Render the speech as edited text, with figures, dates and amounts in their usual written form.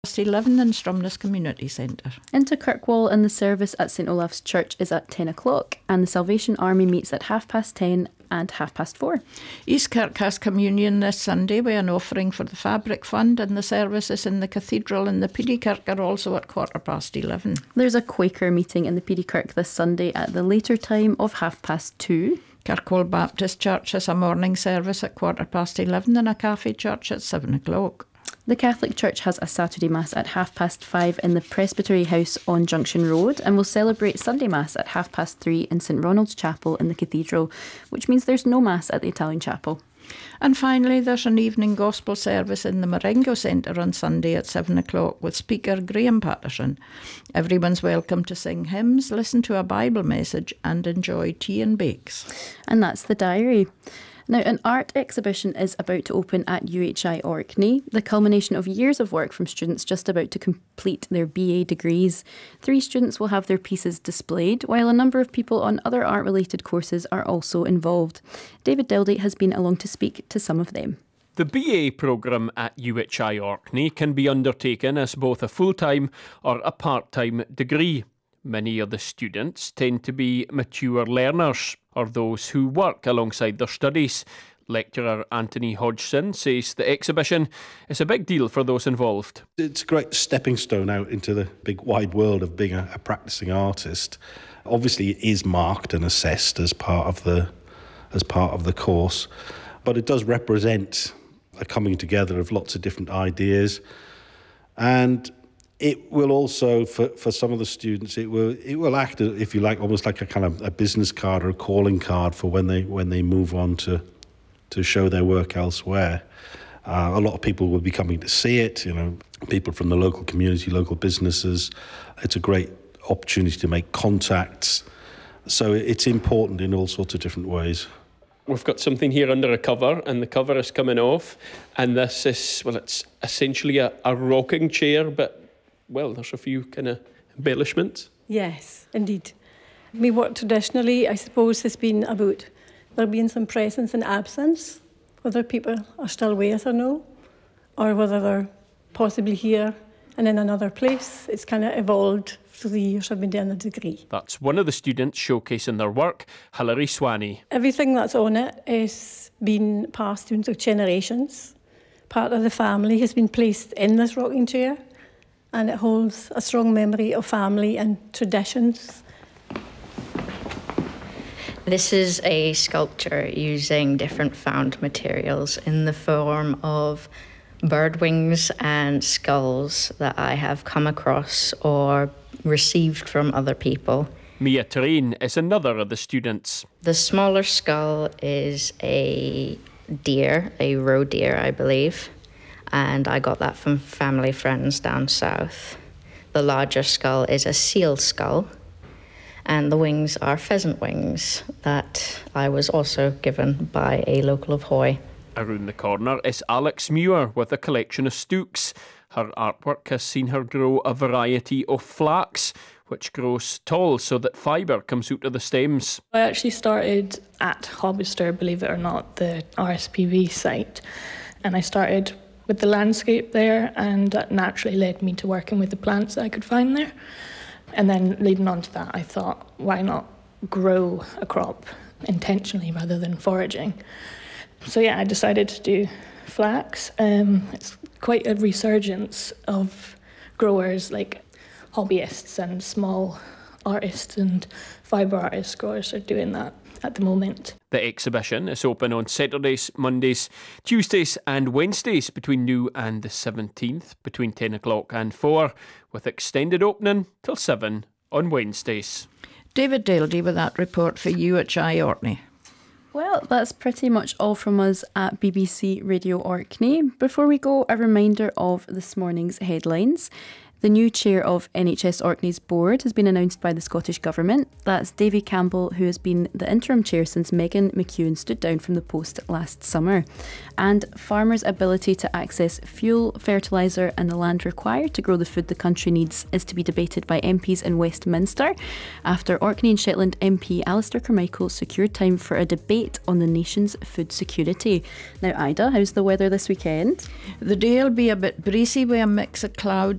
11 in Stromness Community Centre. Into Kirkwall, and the service at St Olaf's Church is at 10 o'clock, and the Salvation Army meets at 10:30 and 4:30. East Kirk has communion this Sunday with an offering for the Fabric Fund, and the services in the Cathedral and the Peedy Kirk are also at 11:15. There's a Quaker meeting in the Peedy Kirk this Sunday at the later time of 2:30. Kirkwall Baptist Church has a morning service at 11:15 and a cafe church at 7 o'clock. The Catholic Church has a Saturday Mass at 5:30 in the Presbytery House on Junction Road, and will celebrate Sunday Mass at 3:30 in St Ronald's Chapel in the Cathedral, which means there's no Mass at the Italian Chapel. And finally, there's an evening gospel service in the Marengo Centre on Sunday at 7 o'clock with speaker Graham Patterson. Everyone's welcome to sing hymns, listen to a Bible message and enjoy tea and bakes. And that's the diary. Now, an art exhibition is about to open at UHI Orkney, the culmination of years of work from students just about to complete their BA degrees. 3 students will have their pieces displayed, while a number of people on other art-related courses are also involved. David Dildy has been along to speak to some of them. The BA programme at UHI Orkney can be undertaken as both a full-time or a part-time degree. Many of the students tend to be mature learners, or those who work alongside their studies. Lecturer Anthony Hodgson says the exhibition is a big deal for those involved. It's a great stepping stone out into the big wide world of being a practising artist. Obviously, it is marked and assessed as part of the course, but it does represent a coming together of lots of different ideas, and it will also, for some of the students, it will act, if you like, almost like a kind of a business card or a calling card for when they move on to show their work elsewhere. A lot of people will be coming to see it, people from the local community, local businesses. It's a great opportunity to make contacts. So it's important in all sorts of different ways. We've got something here under a cover, and the cover is coming off, and this is, it's essentially a rocking chair, but there's a few kind of embellishments. Yes, indeed. My work traditionally, I suppose, has been about there being some presence and absence, whether people are still with us or no, or whether they're possibly here and in another place. It's kind of evolved through the years I've been doing the degree. That's one of the students showcasing their work, Hilary Swanee. Everything that's on it is been passed down through generations. Part of the family has been placed in this rocking chair, and it holds a strong memory of family and traditions. This is a sculpture using different found materials in the form of bird wings and skulls that I have come across or received from other people. Mia Terrain is another of the students. The smaller skull is a deer, a roe deer, I believe. And I got that from family friends down south. The larger skull is a seal skull, and the wings are pheasant wings that I was also given by a local of Hoy. Around the corner is Alex Muir with a collection of stooks. Her artwork has seen her grow a variety of flax, which grows tall so that fibre comes out of the stems. I actually started at Hobbister, believe it or not, the RSPB site, and I started with the landscape there, and that naturally led me to working with the plants that I could find there. And then leading on to that, I thought, why not grow a crop intentionally rather than foraging? So I decided to do flax. It's quite a resurgence of growers, like hobbyists and small artists and fibre artist growers are doing that at the moment. The exhibition is open on Saturdays, Mondays, Tuesdays and Wednesdays between now and the 17th, between 10 o'clock and 4, with extended opening till 7 on Wednesdays. David Dildy with that report for UHI Orkney. Well, that's pretty much all from us at BBC Radio Orkney. Before we go, a reminder of this morning's headlines. The new chair of NHS Orkney's board has been announced by the Scottish Government. That's Davy Campbell, who has been the interim chair since Megan McEwen stood down from the post last summer. And farmers' ability to access fuel, fertiliser and the land required to grow the food the country needs is to be debated by MPs in Westminster after Orkney and Shetland MP Alistair Carmichael secured time for a debate on the nation's food security. Now, Ida, how's the weather this weekend? The day will be a bit breezy with a mix of clouds